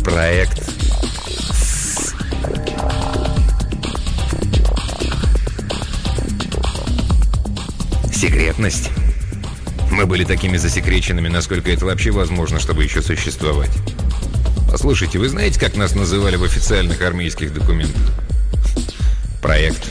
проект. Секретность. Мы были такими засекреченными, насколько это вообще возможно, чтобы еще существовать. Послушайте, вы знаете, как нас называли в официальных армейских документах? Проект.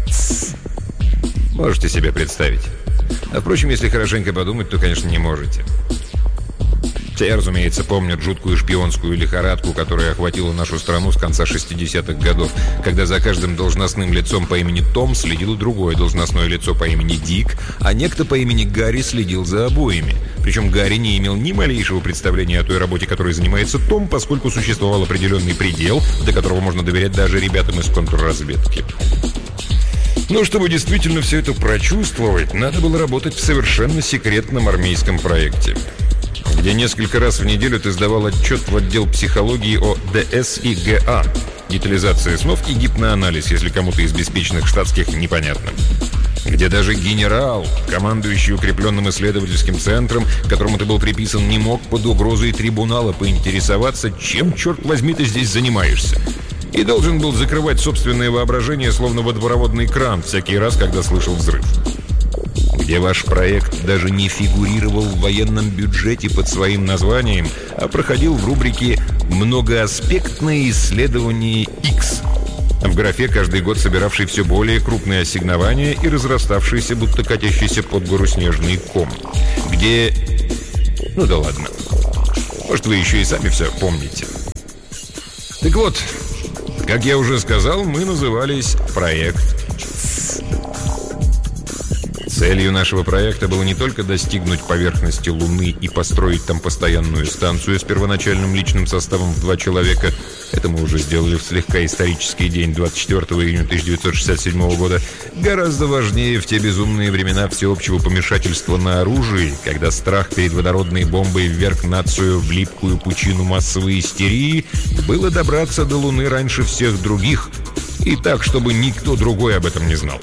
Можете себе представить. А впрочем, если хорошенько подумать, то, конечно, не можете. Все, разумеется, помнят жуткую шпионскую лихорадку, которая охватила нашу страну с конца 60-х годов, когда за каждым должностным лицом по имени Том следило другое должностное лицо по имени Дик, а некто по имени Гарри следил за обоими. Причем Гарри не имел ни малейшего представления о той работе, которой занимается Том, поскольку существовал определенный предел, до которого можно доверять даже ребятам из контрразведки. Но чтобы действительно все это прочувствовать, надо было работать в совершенно секретном армейском проекте, где несколько раз в неделю ты сдавал отчет в отдел психологии о ДС и ГА, детализация снов и гипноанализ, если кому-то из беспечных штатских непонятно. Где даже генерал, командующий укрепленным исследовательским центром, к которому ты был приписан, не мог под угрозой трибунала поинтересоваться, чем, черт возьми, ты здесь занимаешься. И должен был закрывать собственное воображение, словно водопроводный кран, всякий раз, когда слышал взрыв. Где ваш проект даже не фигурировал в военном бюджете под своим названием, а проходил в рубрике «Многоаспектное исследование X», в графе, каждый год собиравший все более крупные ассигнования и разраставшийся, будто катящийся под гору снежный ком. Где... Ну да ладно. Может, вы еще и сами все помните. Так вот, как я уже сказал, мы назывались «Проект». Целью нашего проекта было не только достигнуть поверхности Луны и построить там постоянную станцию с первоначальным личным составом в 2 человека. Это мы уже сделали в слегка исторический день 24 июня 1967 года. Гораздо важнее в те безумные времена всеобщего помешательства на оружии, когда страх перед водородной бомбой вверг нацию в липкую пучину массовой истерии, было добраться до Луны раньше всех других, и так, чтобы никто другой об этом не знал.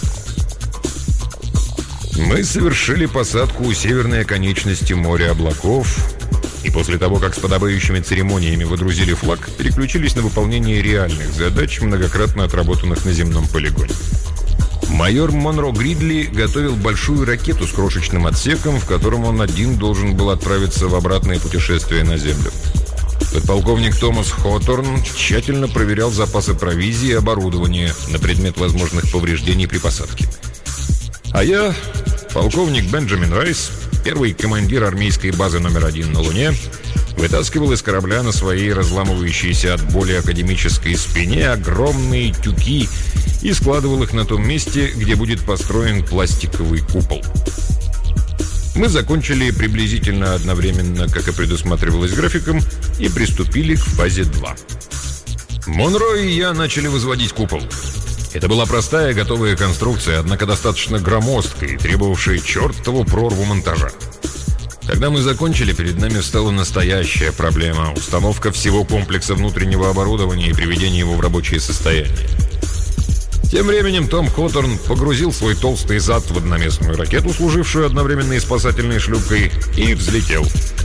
Мы совершили посадку у северной оконечности моря облаков, и после того, как с подобающими церемониями водрузили флаг, переключились на выполнение реальных задач, многократно отработанных на земном полигоне. Майор Монро Гридли готовил большую ракету с крошечным отсеком, в котором он один должен был отправиться в обратное путешествие на Землю. Подполковник Томас Хоторн тщательно проверял запасы провизии и оборудования на предмет возможных повреждений при посадке. А я, полковник Бенджамин Райс, первый командир армейской базы номер 1 на Луне, вытаскивал из корабля на своей разламывающейся от боли академической спине огромные тюки и складывал их на том месте, где будет построен пластиковый купол. Мы закончили приблизительно одновременно, как и предусматривалось графиком, и приступили к фазе 2. Монро и я начали возводить купол. Это была простая готовая конструкция, однако достаточно громоздкая и требовавшая чертову прорву монтажа. Когда мы закончили, перед нами встала настоящая проблема – установка всего комплекса внутреннего оборудования и приведение его в рабочее состояние. Тем временем Том Хоторн погрузил свой толстый зад в одноместную ракету, служившую одновременно и спасательной шлюпкой, и взлетел.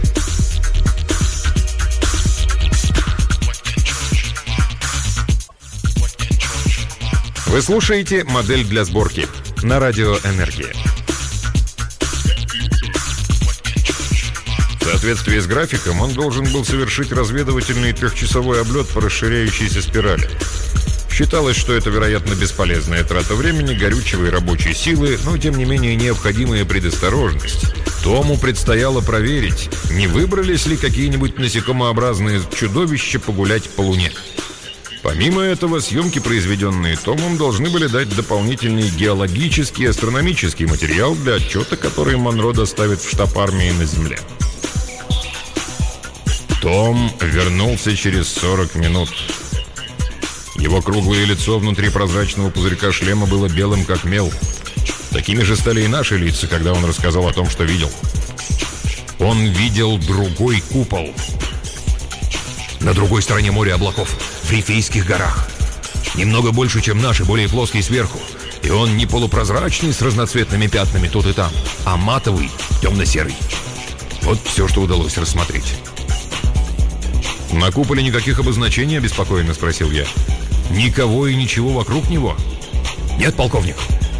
Вы слушаете «Модель для сборки» на радио «Энергия». В соответствии с графиком он должен был совершить разведывательный 3-часовой облет по расширяющейся спирали. Считалось, что это, вероятно, бесполезная трата времени, горючего и рабочей силы, но, тем не менее, необходимая предосторожность. Тому предстояло проверить, не выбрались ли какие-нибудь насекомообразные чудовища погулять по Луне. Помимо этого, съемки, произведенные Томом, должны были дать дополнительный геологический и астрономический материал для отчета, который Монро доставит в штаб армии на Земле. Том вернулся через 40 минут. Его круглое лицо внутри прозрачного пузырька шлема было белым, как мел. Такими же стали и наши лица, когда он рассказал о том, что видел. Он видел другой купол. На другой стороне моря облаков, в Рифейских горах. Немного больше, чем наш, и более плоский сверху. И он не полупрозрачный с разноцветными пятнами тут и там, а матовый, темно-серый. Вот все, что удалось рассмотреть. «На куполе никаких обозначений?» – обеспокоенно спросил я. «Никого и ничего вокруг него?» «Нет, полковник».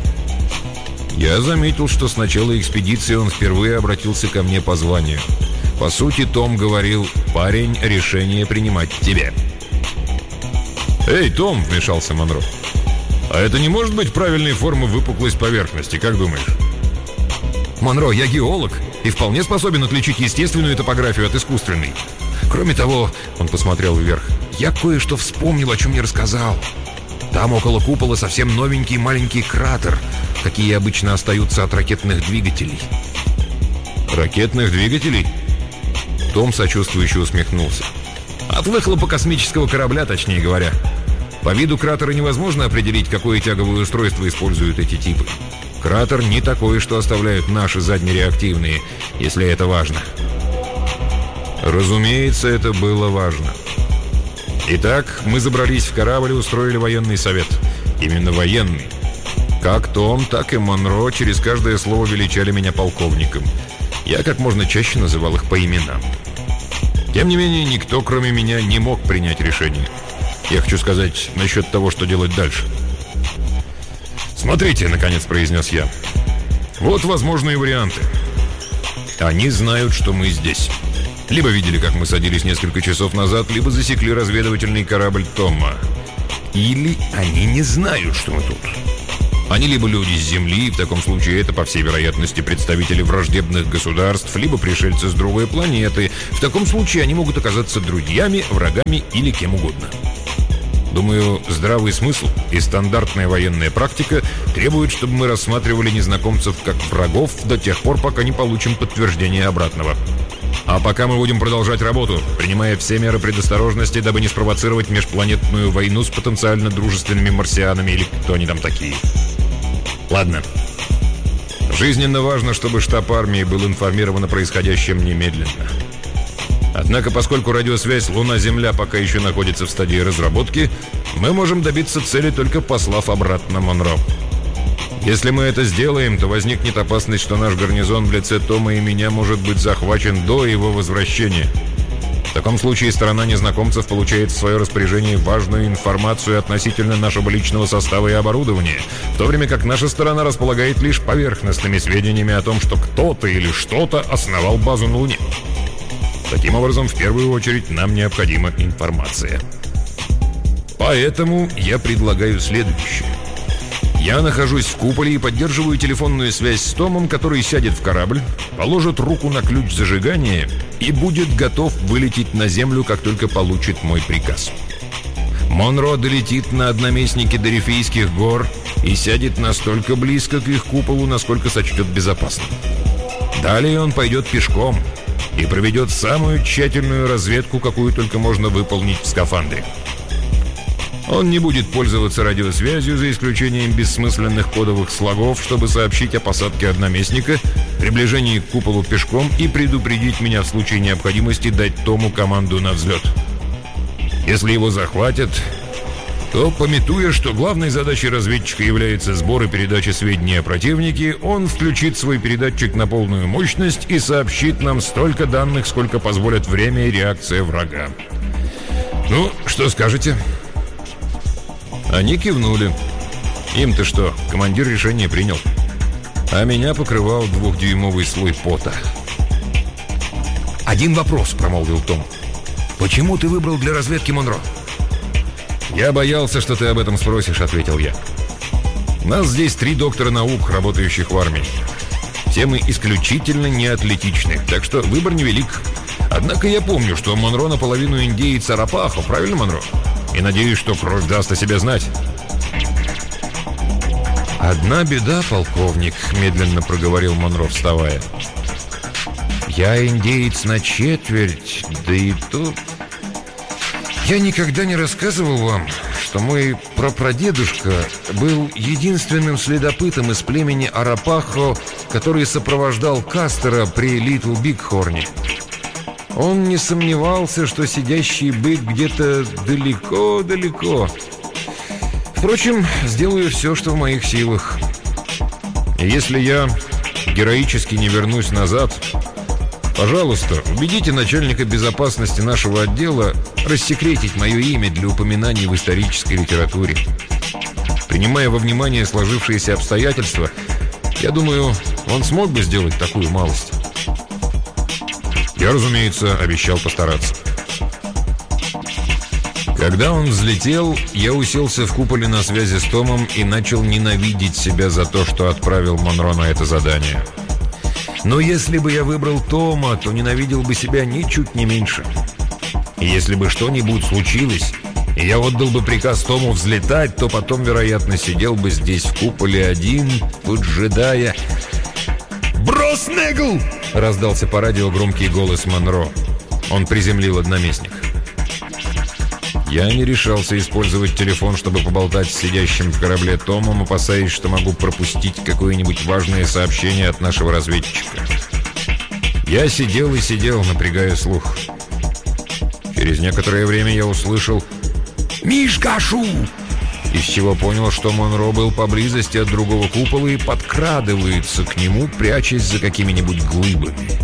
Я заметил, что с начала экспедиции он впервые обратился ко мне по званию. По сути, Том говорил: «Парень, решение принимать тебе». «Эй, Том!» – вмешался Монро. «А это не может быть правильной формы выпуклость поверхности, как думаешь?» «Монро, я геолог и вполне способен отличить естественную топографию от искусственной. Кроме того, — он посмотрел вверх, — я кое-что вспомнил, о чем не рассказал. Там около купола совсем новенький маленький кратер, какие обычно остаются от ракетных двигателей». «Ракетных двигателей?» Том сочувствующе усмехнулся. «От выхлопа космического корабля, точнее говоря. По виду кратера невозможно определить, какое тяговое устройство используют эти типы. Кратер не такой, что оставляют наши заднереактивные, если это важно». Разумеется, это было важно. Итак, мы забрались в корабль и устроили военный совет. Именно военный. Как Том, так и Монро через каждое слово величали меня полковником. Я как можно чаще называл их по именам. Тем не менее, никто, кроме меня, не мог принять решение. Я хочу сказать насчет того, что делать дальше. «Смотрите», — наконец произнес я. «Вот возможные варианты. Они знают, что мы здесь. Либо видели, как мы садились несколько часов назад, либо засекли разведывательный корабль Тома. Или они не знают, что мы тут. Они либо люди с Земли, в таком случае это, по всей вероятности, представители враждебных государств, либо пришельцы с другой планеты. В таком случае они могут оказаться друзьями, врагами или кем угодно. Думаю, здравый смысл и стандартная военная практика требуют, чтобы мы рассматривали незнакомцев как врагов до тех пор, пока не получим подтверждение обратного. А пока мы будем продолжать работу, принимая все меры предосторожности, дабы не спровоцировать межпланетную войну с потенциально дружественными марсианами или кто они там такие. Ладно. Жизненно важно, чтобы штаб армии был информирован о происходящем немедленно. Однако, поскольку радиосвязь Луна-Земля пока еще находится в стадии разработки, мы можем добиться цели, только послав обратно Монро. Если мы это сделаем, то возникнет опасность, что наш гарнизон в лице Тома и меня может быть захвачен до его возвращения. В таком случае сторона незнакомцев получает в свое распоряжение важную информацию относительно нашего личного состава и оборудования, в то время как наша сторона располагает лишь поверхностными сведениями о том, что кто-то или что-то основал базу на Луне. Таким образом, в первую очередь, нам необходима информация. Поэтому я предлагаю следующее. Я нахожусь в куполе и поддерживаю телефонную связь с Томом, который сядет в корабль, положит руку на ключ зажигания и будет готов вылететь на Землю, как только получит мой приказ. Монро долетит на одноместнике Дорифейских гор и сядет настолько близко к их куполу, насколько сочтет безопасным. Далее он пойдет пешком и проведет самую тщательную разведку, какую только можно выполнить в скафандре. Он не будет пользоваться радиосвязью, за исключением бессмысленных кодовых слогов, чтобы сообщить о посадке одноместника, приближении к куполу пешком и предупредить меня в случае необходимости дать Тому команду на взлет. Если его захватят, то, памятуя, что главной задачей разведчика является сбор и передача сведений о противнике, он включит свой передатчик на полную мощность и сообщит нам столько данных, сколько позволят время и реакция врага. Ну, что скажете? Они кивнули. Им-то что, командир решение принял. А меня покрывал 2-дюймовый слой пота. «Один вопрос», — промолвил Том. «Почему ты выбрал для разведки Монро?» «Я боялся, что ты об этом спросишь», — ответил я. «Нас здесь 3 доктора наук, работающих в армии. Все мы исключительно неатлетичны, так что выбор невелик. Однако я помню, что Монро наполовину индеец Арапахо, правильно, Монро? И надеюсь, что кровь даст о себе знать». «Одна беда, полковник», — медленно проговорил Монро, вставая. «Я индеец на четверть, да и то... Я никогда не рассказывал вам, что мой прапрадедушка был единственным следопытом из племени Арапахо, который сопровождал Кастера при Литл Бигхорне. Он не сомневался, что сидящий бык где-то далеко-далеко. Впрочем, сделаю все, что в моих силах. И если я героически не вернусь назад, Пожалуйста, убедите начальника безопасности нашего отдела рассекретить мое имя для упоминаний в исторической литературе. Принимая во внимание сложившиеся обстоятельства, я думаю, он смог бы сделать такую малость. Я, разумеется, обещал постараться. Когда он взлетел, я уселся в куполе на связи с Томом и начал ненавидеть себя за то, что отправил Монро на это задание. Но если бы я выбрал Тома, то ненавидел бы себя ничуть не меньше. И если бы что-нибудь случилось, и я отдал бы приказ Тому взлетать, то потом, вероятно, сидел бы здесь в куполе один, поджидая... «Брос Негл!» — раздался по радио громкий голос Монро. Он приземлил одноместник. Я не решался использовать телефон, чтобы поболтать с сидящим в корабле Томом, опасаясь, что могу пропустить какое-нибудь важное сообщение от нашего разведчика. Я сидел и сидел, напрягая слух. Через некоторое время я услышал «Мишка-шу!», из чего понял, что Монро был поблизости от другого купола и подкрадывается к нему, прячась за какими-нибудь глыбами.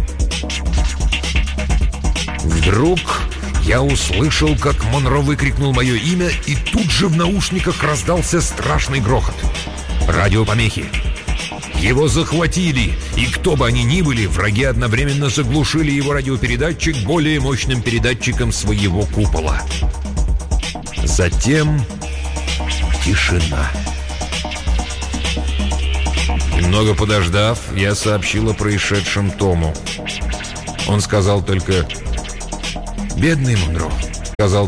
Вдруг я услышал, как Монро выкрикнул мое имя, и тут же в наушниках раздался страшный грохот. Радиопомехи. Его захватили, и кто бы они ни были, враги одновременно заглушили его радиопередатчик более мощным передатчиком своего купола. Затем тишина. Немного подождав, я сообщил о происшедшем Тому. Он сказал только: «Бедный Монро,